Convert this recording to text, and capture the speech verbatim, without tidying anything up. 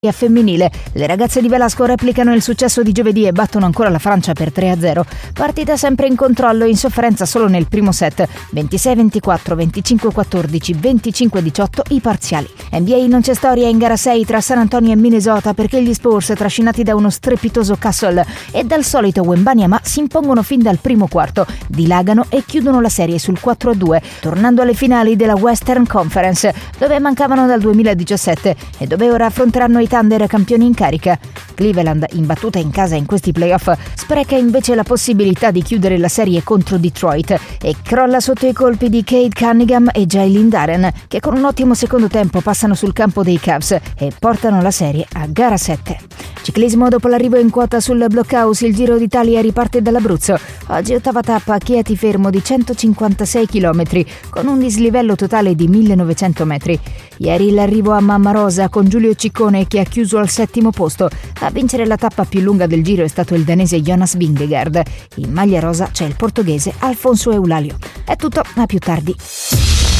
femminile. Le ragazze di Velasco replicano il successo di giovedì e battono ancora la Francia per tre a zero. Partita sempre in controllo, in sofferenza solo nel primo set. ventisei ventiquattro, venticinque quattordici, venticinque diciotto i parziali. N B A non c'è storia in gara sei tra San Antonio e Minnesota perché gli Spurs, trascinati da uno strepitoso Castle e dal solito Wembanyama, si impongono fin dal primo quarto, dilagano e chiudono la serie sul quattro a due, tornando alle finali della Western Conference, dove mancavano dal duemiladiciassette e dove ora affronteranno i Thunder, campioni in carica. Cleveland, imbattuta in casa in questi playoff, spreca invece la possibilità di chiudere la serie contro Detroit e crolla sotto i colpi di Cade Cunningham e Jalen Duren, che con un ottimo secondo tempo passano sul campo dei Cavs e portano la serie a gara sette. Ciclismo: dopo l'arrivo in quota sul Blockhouse, il Giro d'Italia riparte dall'Abruzzo. Oggi ottava tappa a Chieti Fermo di centocinquantasei chilometri, con un dislivello totale di millenovecento metri. Ieri l'arrivo a Mamma Rosa con Giulio Ciccone, che ha chiuso al settimo posto. A vincere la tappa più lunga del Giro è stato il danese Jonas Vingegaard. In maglia rosa c'è il portoghese Alfonso Eulalio. È tutto, a più tardi.